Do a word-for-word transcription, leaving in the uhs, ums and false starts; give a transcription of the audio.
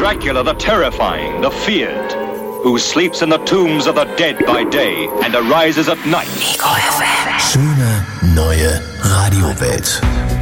Dracula the terrifying, the feared, who sleeps in the tombs of the dead by day and arises at night. Schöne neue Radiowelt.